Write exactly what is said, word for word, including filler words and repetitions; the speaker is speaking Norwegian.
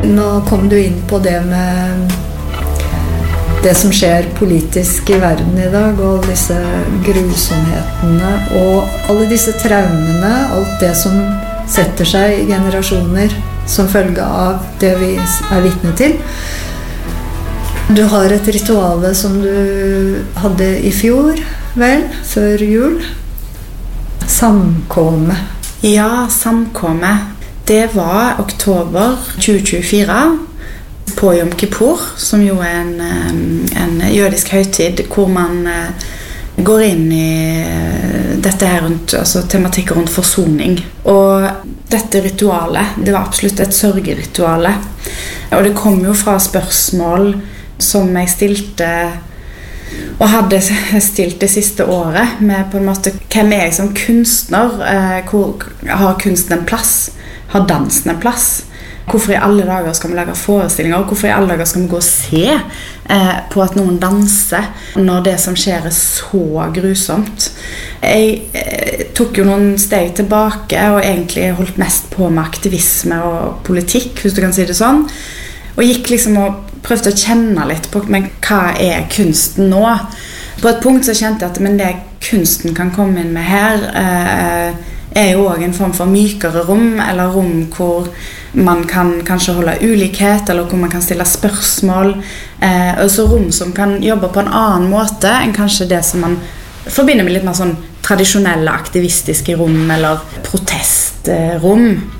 Nå kom du inn på det med det som skjer politisk i verden i dag, og disse grusomhetene, og alle disse traumene, alt det som setter seg i generasjoner som følge av det vi er vitne til. Du har et rituale som du hadde i fjor, vel, før jul. Samkomme. Ja, samkomme. Det var oktober tjue tjuefire på Yom Kippur, som jo er en, en jødisk høytid, hvor man går inn i dette her rundt, altså tematikk rundt forsoning. Og dette ritualet, det var absolutt et sørgerituale. Og det kom jo fra spørsmål som jeg stilte, og hadde stilt det siste året, med på en måte, hvem er jeg som kunstner? Hvor har kunsten en plass? Har dansen en plass? Hvorfor i alle dager skal vi lage forestillinger? Hvorfor i alle dager skal vi gå og se eh, på at noen danser når det som skjer er så grusomt? Jeg eh, tok jo noen steg tilbake og egentlig holdt mest på med aktivisme og politikk, hvis du kan si det sånn. Og gikk liksom og prøvde å kjenne litt på men hva er kunsten nå? På et punkt så kjente jeg at men det kunsten kan komme inn med her eh, er jo også en form for mykere rom, eller rom hvor man kan kanskje holde ulikhet, eller hvor man kan stille spørsmål. Eh, altså rom som kan jobbe på en annen måte enn kanskje det som man forbinder med litt mer sånn tradisjonelle aktivistiske rom, eller protestrom.